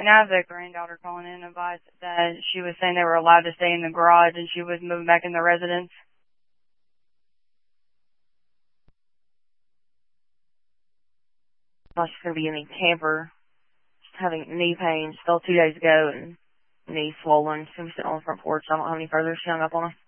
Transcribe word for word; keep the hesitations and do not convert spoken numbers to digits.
And I have the granddaughter calling in and advised that she was saying they were allowed to stay in the garage and she was moving back in the residence. Thought she's going to be in the camper, having knee pain. She fell two days ago and knee swollen. She's going to be sitting on the front porch. I don't know how many further she hung up on us.